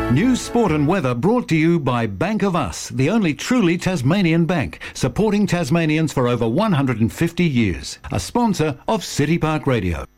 News, sport and weather brought to you by Bank of Us, the only truly Tasmanian bank, supporting Tasmanians for over 150 years. A sponsor of City Park Radio.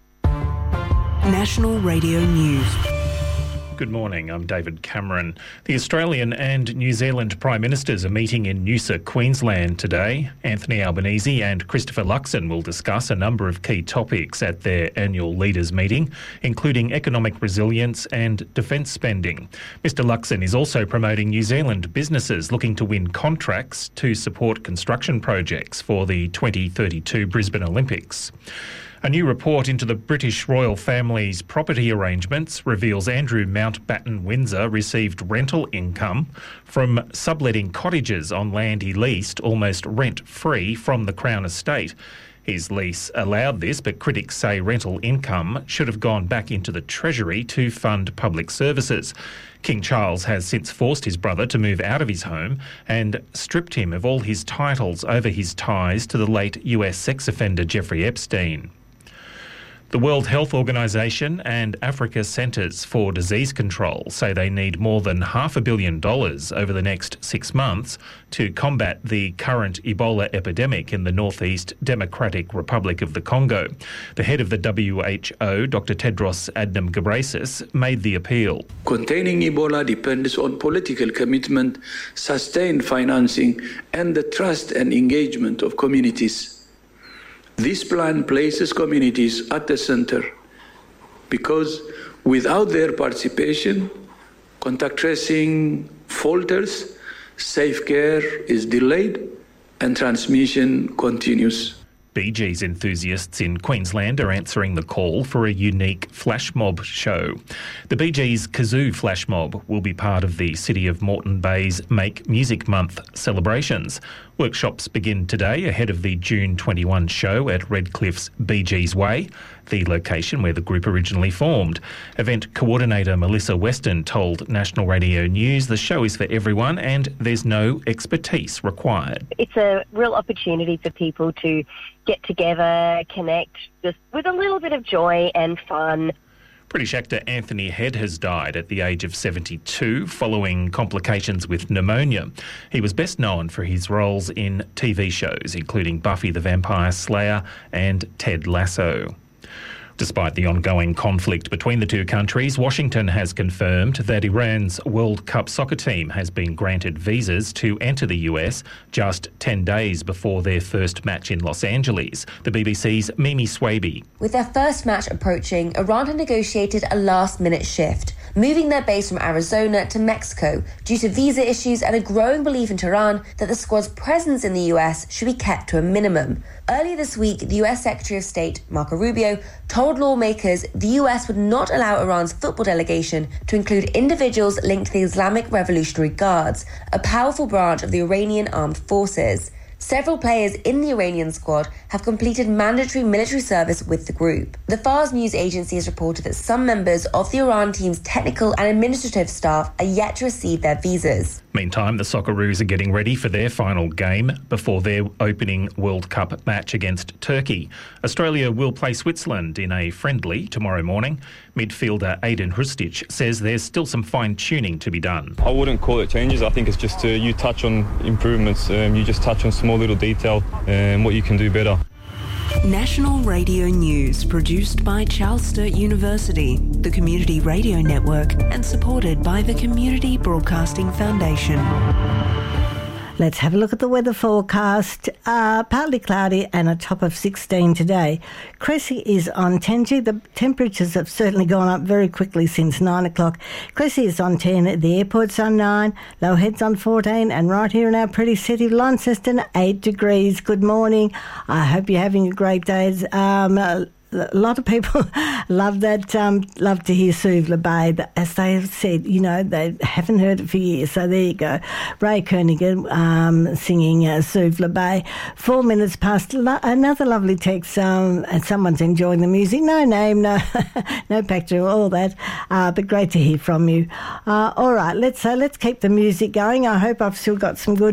National Radio News. Good morning, I'm David Cameron. The Australian and New Zealand Prime Ministers are meeting in Noosa, Queensland today. Anthony Albanese and Christopher Luxon will discuss a number of key topics at their annual leaders' meeting, including economic resilience and defence spending. Mr Luxon is also promoting New Zealand businesses looking to win contracts to support construction projects for the 2032 Brisbane Olympics. A new report into the British royal family's property arrangements reveals Andrew Mountbatten Windsor received rental income from subletting cottages on land he leased almost rent-free from the Crown estate. His lease allowed this, but critics say rental income should have gone back into the Treasury to fund public services. King Charles has since forced his brother to move out of his home and stripped him of all his titles over his ties to the late US sex offender Jeffrey Epstein. The World Health Organization and Africa Centres for Disease Control say they need more than $500 million over the next 6 months to combat the current Ebola epidemic in the Northeast Democratic Republic of the Congo. The head of the WHO, Dr. Tedros Adhanom Ghebreyesus, made the appeal. Containing Ebola depends on political commitment, sustained financing, and the trust and engagement of communities. This plan places communities at the center because without their participation, contact tracing falters, safe care is delayed, and transmission continues. Bee Gees enthusiasts in Queensland are answering the call for a unique flash mob show. The Bee Gees Kazoo Flash Mob will be part of the City of Moreton Bay's Make Music Month celebrations. Workshops begin today ahead of the June 21 show at Redcliffe's Bee Gees Way, the location where the group originally formed. Event coordinator Melissa Weston told National Radio News the show is for everyone and there's no expertise required. It's a real opportunity for people to get together, connect, just with a little bit of joy and fun. British actor Anthony Head has died at the age of 72 following complications with pneumonia. He was best known for his roles in TV shows, including Buffy the Vampire Slayer and Ted Lasso. Despite the ongoing conflict between the two countries, Washington has confirmed that Iran's World Cup soccer team has been granted visas to enter the US just 10 days before their first match in Los Angeles. The BBC's Mimi Swaby. With their first match approaching, Iran had negotiated a last-minute shift, moving their base from Arizona to Mexico due to visa issues and a growing belief in Tehran that the squad's presence in the US should be kept to a minimum. Earlier this week, the US Secretary of State, Marco Rubio, told lawmakers the US would not allow Iran's football delegation to include individuals linked to the Islamic Revolutionary Guards, a powerful branch of the Iranian armed forces. Several players in the Iranian squad have completed mandatory military service with the group. The Fars news agency has reported that some members of the Iran team's technical and administrative staff are yet to receive their visas. Meantime, the Socceroos are getting ready for their final game before their opening World Cup match against Turkey. Australia will play Switzerland in a friendly tomorrow morning. Midfielder Aiden Hrustic says there's still some fine-tuning to be done. I wouldn't call it changes. I think it's just you touch on improvements. You just touch on small little detail and what you can do better. National Radio News, produced by Charles Sturt University, the Community Radio Network, and supported by the Community Broadcasting Foundation. Let's have a look at the weather forecast. Partly cloudy and a top of 16 today. Cressy is on 10. The temperatures have certainly gone up very quickly since 9 o'clock. Cressy is on 10, the airport's on 9, Low Head's on 14, and right here in our pretty city of Launceston, 8 degrees. Good morning. I hope you're having a great day. A lot of people love that, love to hear Suvla Bay. As they have said, you know, they haven't heard it for years. So there you go. Ray Koeniger singing Suvla Bay. 4 minutes past. Another lovely text. And someone's enjoying the music. No name, no picture, all that. But great to hear from you. All right, let's keep the music going. I hope I've still got some good